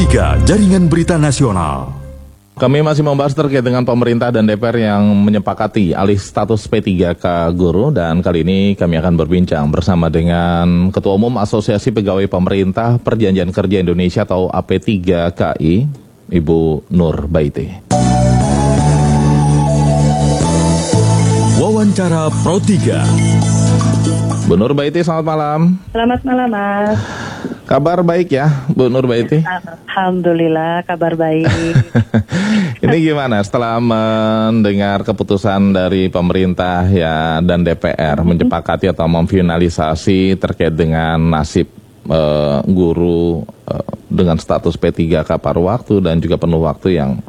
Pro 3 Jaringan Berita Nasional. Kami masih membahas terkait dengan pemerintah dan DPR yang menyepakati alih status P3K guru, dan kali ini kami akan berbincang bersama dengan Ketua Umum Asosiasi Pegawai Pemerintah Perjanjian Kerja Indonesia atau AP3KI, Ibu Nur Baiti. Wawancara Pro 3. Bu Nur Baiti, selamat malam. Selamat malam, Mas. Kabar baik ya, Bu Nur Baiti? Alhamdulillah, kabar baik. Ini gimana setelah mendengar keputusan dari pemerintah ya dan DPR menyepakati atau memfinalisasi terkait dengan nasib guru dengan status P3K paruh waktu dan juga penuh waktu yang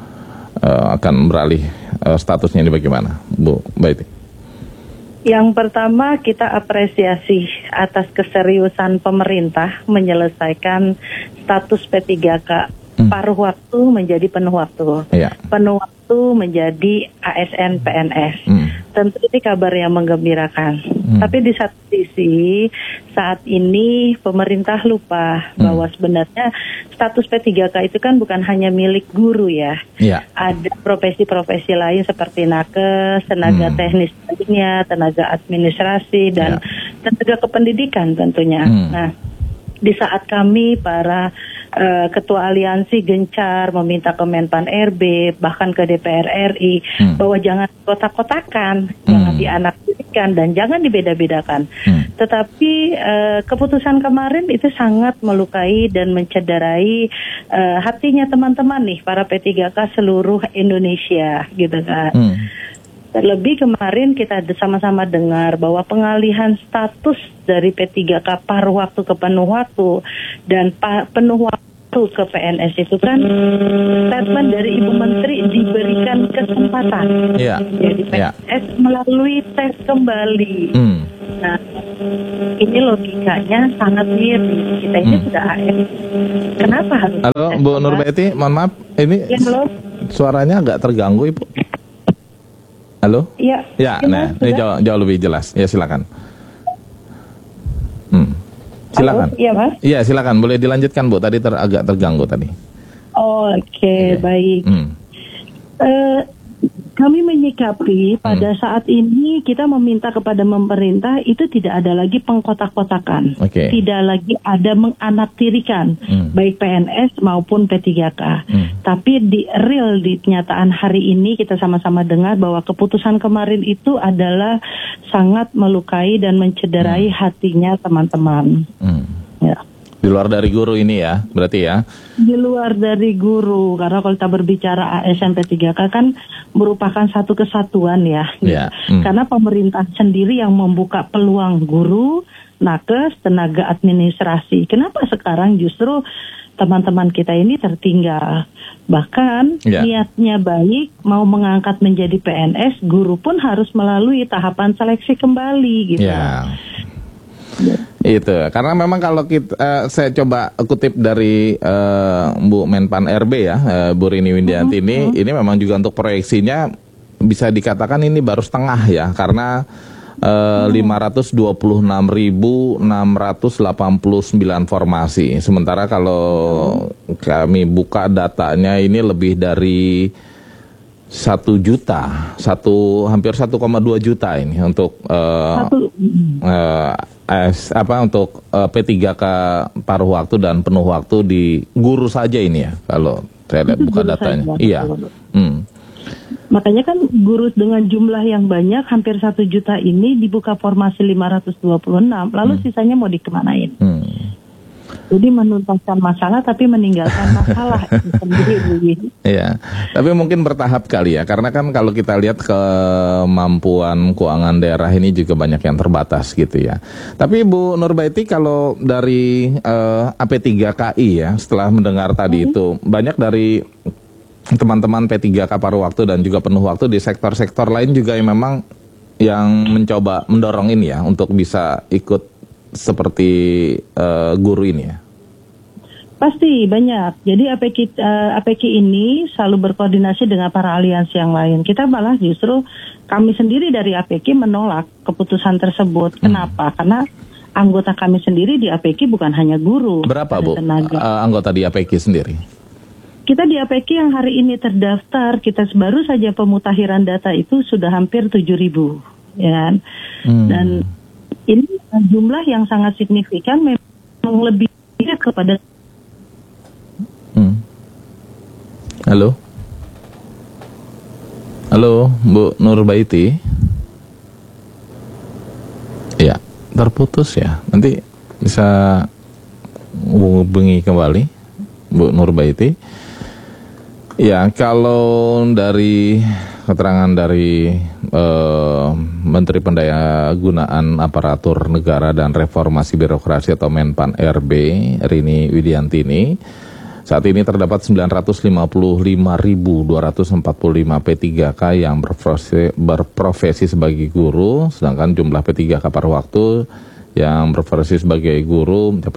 akan beralih statusnya, ini bagaimana, Bu Baiti? Yang pertama, kita apresiasi atas keseriusan pemerintah menyelesaikan status P3K paruh waktu menjadi penuh waktu. Penuh waktu menjadi ASN PNS. Tentu ini kabar yang menggembirakan. Tapi di satu sisi, saat ini pemerintah lupa bahwa sebenarnya status P3K itu kan bukan hanya milik guru ya. Ada profesi-profesi lain seperti nakes, tenaga teknis lainnya, tenaga administrasi, dan tenaga kependidikan tentunya. Nah, di saat kami para ketua aliansi gencar meminta ke Menpan RB bahkan ke DPR RI bahwa jangan kotak-kotakan, jangan dianak-anakan dan jangan dibeda-bedakan. Tetapi keputusan kemarin itu sangat melukai dan mencederai hatinya teman-teman nih para P3K seluruh Indonesia gitu kan. Terlebih kemarin kita sama-sama dengar bahwa pengalihan status dari P3K paruh waktu ke penuh waktu dan penuh waktu ke PNS itu kan statement dari Ibu Menteri diberikan kesempatan. Jadi PNS melalui tes kembali. Nah, ini logikanya sangat miris. Kita ini sudah AS. Kenapa harus? Halo Bu Nur Baiti, mohon maaf, ini suaranya agak terganggu, Ibu. Halo? Iya. Ya, nah, ini jauh lebih jelas. Ya, silakan. Silakan. Halo? Iya, Mas? Iya, silakan. Boleh dilanjutkan, Bu. Tadi agak terganggu tadi. Oke, baik. Kami menyikapi pada saat ini kita meminta kepada pemerintah itu tidak ada lagi pengkotak-kotakan, tidak lagi ada menganaktirikan baik PNS maupun P3K. Tapi di kenyataan hari ini kita sama-sama dengar bahwa keputusan kemarin itu adalah sangat melukai dan mencederai hatinya teman-teman. Di luar dari guru ini ya, berarti ya? Di luar dari guru, karena kalau kita berbicara ASN P3K kan merupakan satu kesatuan ya. Karena pemerintah sendiri yang membuka peluang guru, nakes, tenaga administrasi. Kenapa sekarang justru teman-teman kita ini tertinggal? Bahkan niatnya baik, mau mengangkat menjadi PNS, guru pun harus melalui tahapan seleksi kembali gitu. Itu karena memang kalau kita saya coba kutip dari Bu Menpan RB ya, Bu Rini Windianti ini memang juga untuk proyeksinya bisa dikatakan ini baru setengah ya, karena 526.689 formasi. Sementara kalau kami buka datanya ini lebih dari 1 juta, hampir 1,2 juta ini untuk untuk P3K paruh waktu dan penuh waktu di guru saja ini ya, kalau saya lihat buka datanya. Makanya kan guru dengan jumlah yang banyak, hampir 1 juta ini dibuka formasi 526, lalu sisanya mau dikemanain? Jadi menuntaskan masalah tapi meninggalkan masalah itu sendiri. Iya, tapi mungkin bertahap kali ya, karena kan kalau kita lihat kemampuan keuangan daerah ini juga banyak yang terbatas gitu ya. Tapi Bu Nur Baiti, kalau dari AP3KI ya, setelah mendengar tadi itu, banyak dari teman-teman P3K paruh waktu dan juga penuh waktu di sektor-sektor lain juga yang memang yang mencoba mendorong ini ya, untuk bisa ikut seperti guru ini ya. Pasti banyak. Jadi APK ini selalu berkoordinasi dengan para aliansi yang lain. Kita malah justru kami sendiri dari APK menolak keputusan tersebut. Kenapa? Karena anggota kami sendiri di APK bukan hanya guru. Berapa, Bu, anggota di APK sendiri? Kita di APK yang hari ini terdaftar, kita baru saja pemutakhiran data itu sudah hampir 7.000, ya. Dan ini jumlah yang sangat signifikan, memang lebih kepada. Halo, Bu Nurbaiti. Ya, terputus ya. Nanti bisa hubungi kembali Bu Nurbaiti. Ya, kalau dari keterangan dari Menteri Pendayagunaan Aparatur Negara dan Reformasi Birokrasi atau Menpan RB Rini Widiantini, saat ini terdapat 955.245 P3K yang berprofesi sebagai guru, sedangkan jumlah P3K paruh waktu yang berprofesi sebagai guru mencapai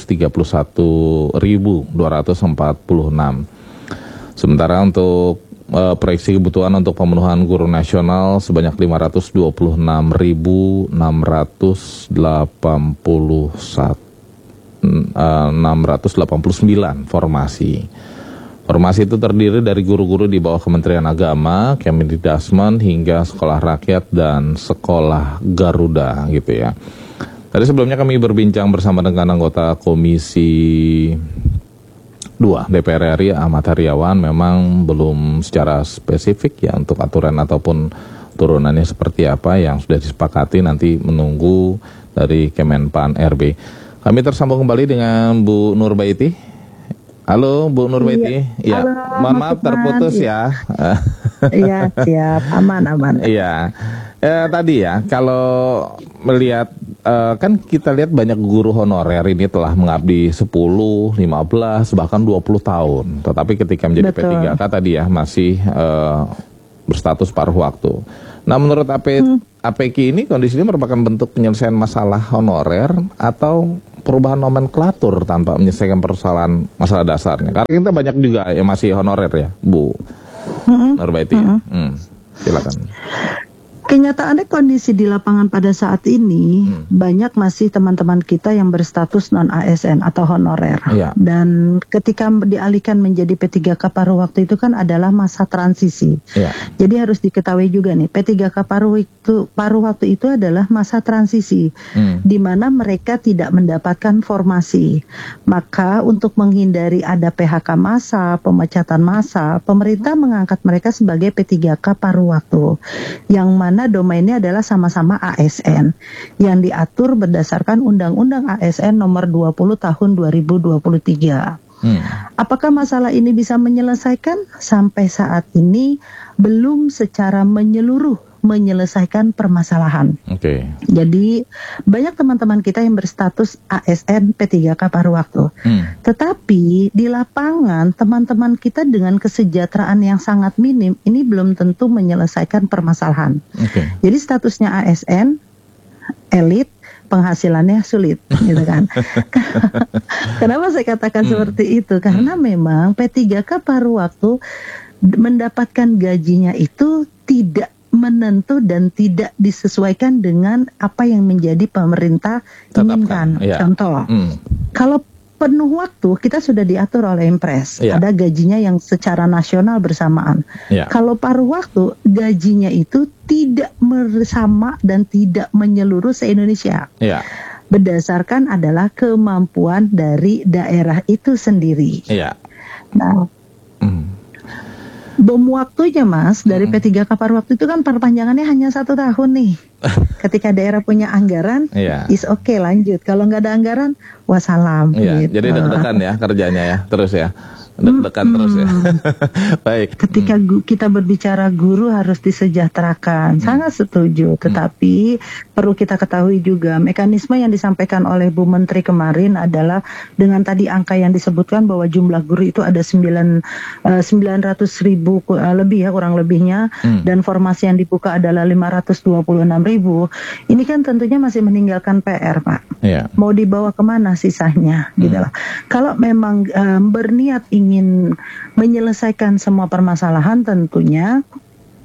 231.246. Sementara untuk proyeksi kebutuhan untuk pemenuhan guru nasional sebanyak 689 formasi. Formasi itu terdiri dari guru-guru di bawah Kementerian Agama, Kemendikbud hingga sekolah rakyat dan sekolah Garuda gitu ya. Tadi sebelumnya kami berbincang bersama dengan anggota Komisi 2 DPR RI Ahmad Heriawan, memang belum secara spesifik ya untuk aturan ataupun turunannya seperti apa yang sudah disepakati, nanti menunggu dari Kemenpan RB. Kami tersambung kembali dengan Bu Nurbaiti. Halo Bu Nurbaiti. Iya. Ya, mohon maaf terputus ya. Iya, siap. Aman. Iya. Tadi ya, kalau melihat kan kita lihat banyak guru honorer ini telah mengabdi 10, 15, bahkan 20 tahun. Tetapi ketika menjadi P3K tadi ya masih berstatus paruh waktu. Nah, menurut APK ini kondisinya merupakan bentuk penyelesaian masalah honorer atau perubahan nomenklatur tanpa menyelesaikan persoalan masalah dasarnya. Karena kita banyak juga yang masih honorer ya, Bu Nurbaiti. Silakan. Kenyataannya kondisi di lapangan pada saat ini banyak masih teman-teman kita yang berstatus non-ASN atau honorer. Iya. Dan ketika dialihkan menjadi P3K paruh waktu itu kan adalah masa transisi. Iya. Jadi harus diketahui juga nih, P3K paruh waktu itu adalah masa transisi di mana mereka tidak mendapatkan formasi. Maka untuk menghindari ada PHK massa, pemecatan massa, pemerintah mengangkat mereka sebagai P3K paruh waktu. Yang mana domainnya adalah sama-sama ASN yang diatur berdasarkan Undang-Undang ASN nomor 20 tahun 2023. Apakah masalah ini bisa menyelesaikan? Sampai saat ini belum secara menyeluruh menyelesaikan permasalahan. Jadi banyak teman-teman kita yang berstatus ASN P3K paruh waktu. Tetapi di lapangan teman-teman kita dengan kesejahteraan yang sangat minim ini belum tentu menyelesaikan permasalahan. Jadi statusnya ASN elit, penghasilannya sulit, gitu kan? Kenapa saya katakan seperti itu? Karena memang P3K paruh waktu mendapatkan gajinya itu tidak menentu dan tidak disesuaikan dengan apa yang menjadi pemerintah inginkan. Contoh, kalau penuh waktu kita sudah diatur oleh Impres, ada gajinya yang secara nasional bersamaan. Kalau paruh waktu gajinya itu tidak bersama dan tidak menyeluruh se-Indonesia. Berdasarkan adalah kemampuan dari daerah itu sendiri. Nah, bom waktunya Mas dari P3K paruh waktu itu kan perpanjangannya hanya 1 tahun nih. Ketika daerah punya anggaran, is oke lanjut. Kalau nggak ada anggaran, wassalam. Gitu. Jadi deg-degan ya kerjanya ya, terus ya. Deg-degan terus ya. Baik. Ketika kita berbicara guru harus disejahterakan, sangat setuju. Tetapi perlu kita ketahui juga mekanisme yang disampaikan oleh Bu Menteri kemarin adalah dengan tadi angka yang disebutkan bahwa jumlah guru itu ada 900.000 lebih ya kurang lebihnya, dan formasi yang dibuka adalah 526.000. Ini kan tentunya masih meninggalkan PR, Pak. Mau dibawa kemana sisanya, gitu lah. Kalau memang berniat ingin menyelesaikan semua permasalahan, tentunya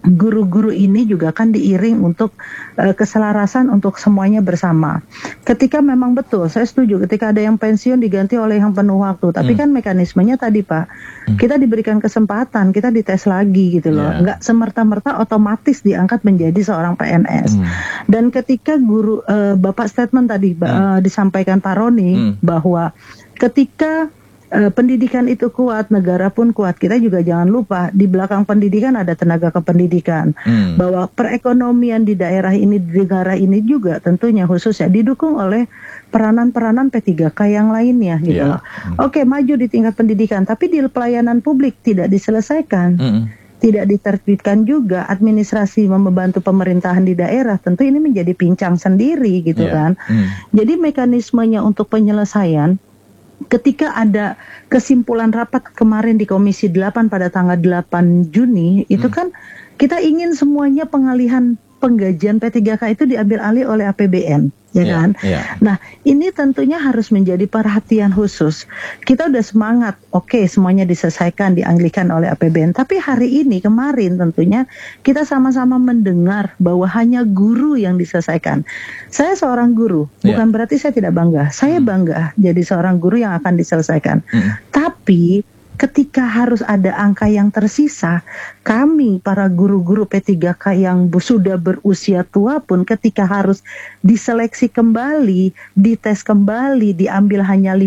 guru-guru ini juga kan diiring untuk keselarasan untuk semuanya bersama. Ketika memang betul, saya setuju ketika ada yang pensiun diganti oleh yang penuh waktu. Tapi kan mekanismenya tadi Pak, kita diberikan kesempatan, kita dites lagi gitu loh. Nggak semerta-merta otomatis diangkat menjadi seorang PNS. Dan ketika guru, Bapak statement tadi disampaikan Pak Roni bahwa ketika pendidikan itu kuat, negara pun kuat. Kita juga jangan lupa di belakang pendidikan ada tenaga kependidikan. Bahwa perekonomian di daerah ini, di negara ini juga tentunya khususnya didukung oleh peranan-peranan P3K yang lainnya gitu loh. Oke, maju di tingkat pendidikan, tapi di pelayanan publik tidak diselesaikan. Tidak ditertibkan juga administrasi membantu pemerintahan di daerah, tentu ini menjadi pincang sendiri gitu kan. Jadi mekanismenya untuk penyelesaian ketika ada kesimpulan rapat kemarin di Komisi 8 pada tanggal 8 Juni, itu kan kita ingin semuanya pengalihan penggajian P3K itu diambil alih oleh APBN, ya kan? Nah, ini tentunya harus menjadi perhatian khusus. Kita udah semangat, oke, semuanya diselesaikan, dialihkan oleh APBN. Tapi hari ini, kemarin tentunya kita sama-sama mendengar bahwa hanya guru yang diselesaikan. Saya seorang guru, bukan berarti saya tidak bangga. Saya bangga jadi seorang guru yang akan diselesaikan. Tapi ketika harus ada angka yang tersisa, kami para guru-guru P3K yang sudah berusia tua pun ketika harus diseleksi kembali, dites kembali, diambil hanya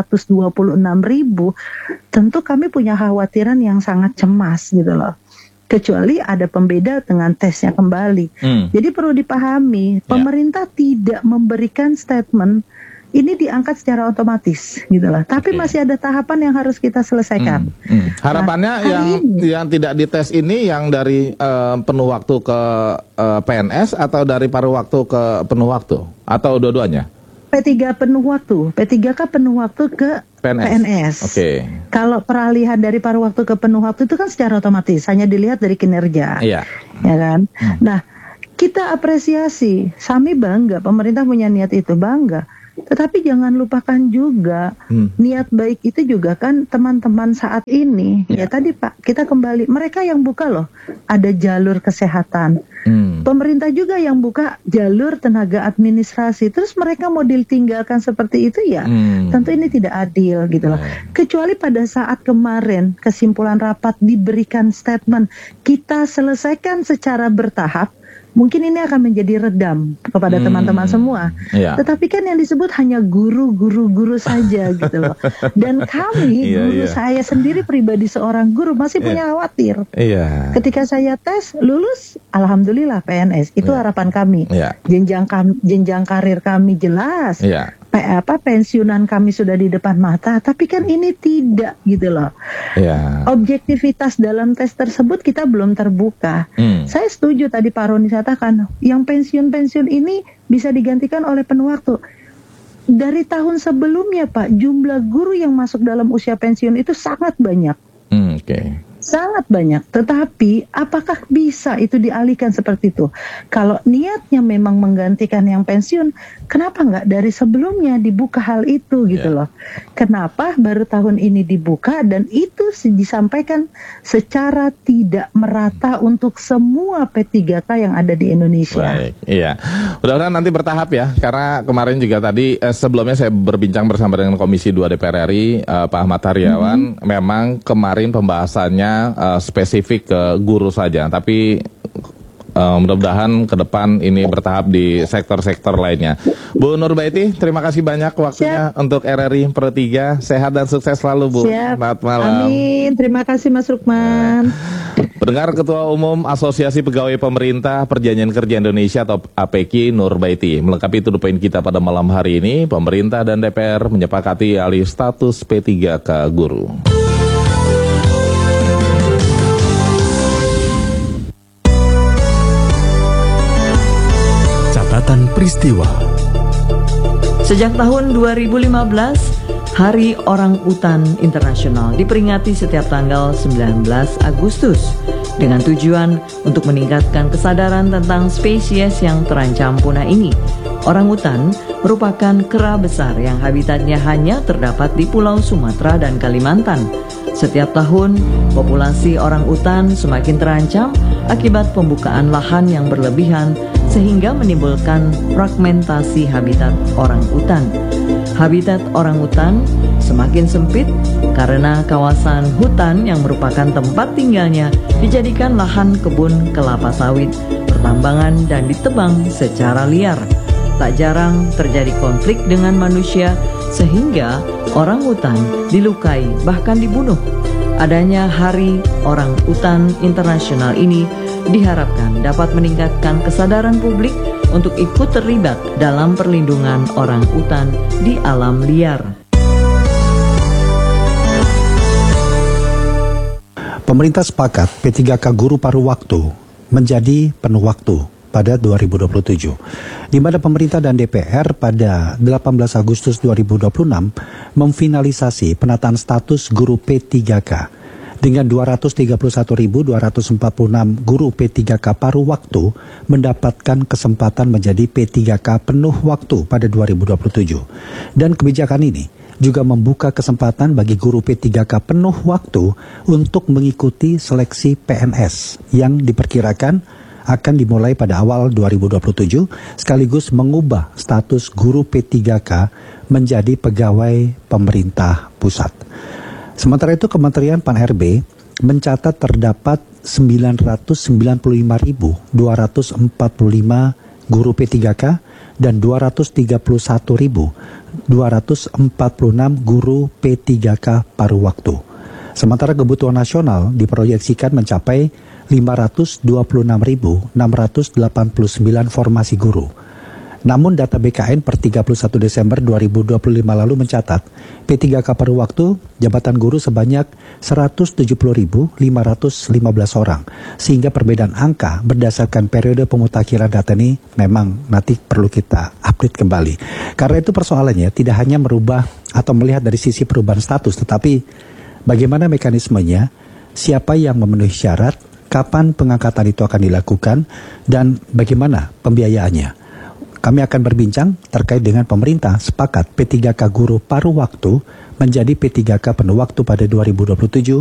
526.000, tentu kami punya khawatiran yang sangat cemas gitu loh. Kecuali ada pembeda dengan tesnya kembali. Jadi perlu dipahami, pemerintah tidak memberikan statement ini diangkat secara otomatis gitu lah. Tapi masih ada tahapan yang harus kita selesaikan. Harapannya yang tidak dites ini yang dari penuh waktu ke PNS atau dari paruh waktu ke penuh waktu atau dua-duanya? P3 penuh waktu, P3K penuh waktu ke PNS. Kalau peralihan dari paruh waktu ke penuh waktu itu kan secara otomatis hanya dilihat dari kinerja. Ya kan? Nah, kita apresiasi, kami bangga, pemerintah punya niat itu, bangga. Tetapi jangan lupakan juga niat baik itu juga kan teman-teman saat ini. Ya tadi Pak, kita kembali, mereka yang buka loh, ada jalur kesehatan. Pemerintah juga yang buka jalur tenaga administrasi. Terus mereka mau ditinggalkan seperti itu ya, tentu ini tidak adil gitu loh. Kecuali pada saat kemarin kesimpulan rapat diberikan statement, kita selesaikan secara bertahap. Mungkin ini akan menjadi redam kepada teman-teman semua. Tetapi kan yang disebut hanya guru saja gitu loh. Dan kami, guru saya sendiri pribadi seorang guru masih punya khawatir. Ketika saya tes, lulus, alhamdulillah PNS. Itu harapan kami. Jenjang karir kami jelas. Pensiunan kami sudah di depan mata, tapi kan ini tidak gitu loh. Objektivitas dalam tes tersebut kita belum terbuka. Saya setuju tadi Pak Roni katakan, yang pensiun-pensiun ini bisa digantikan oleh penuh waktu. Dari tahun sebelumnya Pak, jumlah guru yang masuk dalam usia pensiun itu sangat banyak. Sangat banyak, tetapi apakah bisa itu dialihkan seperti itu? Kalau niatnya memang menggantikan yang pensiun, kenapa nggak dari sebelumnya dibuka hal itu gitu loh? Kenapa baru tahun ini dibuka dan itu disampaikan secara tidak merata untuk semua P3K yang ada di Indonesia? Mudah-mudahan nanti bertahap ya, karena kemarin juga tadi sebelumnya saya berbincang bersama dengan Komisi 2 DPR RI, Pak Ahmad Hariawan, memang kemarin pembahasannya spesifik ke guru saja, tapi mudah-mudahan ke depan ini bertahap di sektor-sektor lainnya. Bu Nurbaiti, terima kasih banyak waktunya untuk RRI Pro 3. Sehat dan sukses selalu Bu. Selamat malam. Amin, terima kasih Mas Rukman. Pendengar, Ketua Umum Asosiasi Pegawai Pemerintah Perjanjian Kerja Indonesia atau APK Nurbaiti. Melengkapi to the point kita pada malam hari ini, pemerintah dan DPR menyepakati alih status P3K guru. Catatan peristiwa. Sejak tahun 2015, Hari Orang Utan Internasional diperingati setiap tanggal 19 Agustus dengan tujuan untuk meningkatkan kesadaran tentang spesies yang terancam punah ini. Orang utan merupakan kera besar yang habitatnya hanya terdapat di Pulau Sumatera dan Kalimantan. Setiap tahun, populasi orang utan semakin terancam akibat pembukaan lahan yang berlebihan sehingga menimbulkan fragmentasi habitat orang utan. Habitat orang utan semakin sempit karena kawasan hutan yang merupakan tempat tinggalnya dijadikan lahan kebun kelapa sawit, pertambangan dan ditebang secara liar. Tak jarang terjadi konflik dengan manusia sehingga orang utan dilukai bahkan dibunuh. Adanya Hari Orang Utan Internasional ini diharapkan dapat meningkatkan kesadaran publik untuk ikut terlibat dalam perlindungan orang utan di alam liar. Pemerintah sepakat P3K guru paruh waktu menjadi penuh waktu pada 2027, di mana pemerintah dan DPR pada 18 Agustus 2026 memfinalisasi penataan status guru P3K dengan 231.246 guru P3K paruh waktu mendapatkan kesempatan menjadi P3K penuh waktu pada 2027. Dan kebijakan ini juga membuka kesempatan bagi guru P3K penuh waktu untuk mengikuti seleksi PNS yang diperkirakan akan dimulai pada awal 2027, sekaligus mengubah status guru P3K menjadi pegawai pemerintah pusat. Sementara itu, Kementerian Pan-RB mencatat terdapat 995.245 guru P3K dan 231.246 guru P3K paruh waktu. Sementara kebutuhan nasional diproyeksikan mencapai 526.689 formasi guru. Namun data BKN per 31 Desember 2025 lalu mencatat P3K paruh waktu jabatan guru sebanyak 170.515 orang, sehingga perbedaan angka berdasarkan periode pemutakhiran data ini memang nanti perlu kita update kembali. Karena itu persoalannya tidak hanya merubah atau melihat dari sisi perubahan status, tetapi bagaimana mekanismenya, siapa yang memenuhi syarat, kapan pengangkatan itu akan dilakukan, dan bagaimana pembiayaannya. Kami akan berbincang terkait dengan pemerintah sepakat P3K guru paruh waktu menjadi P3K penuh waktu pada 2027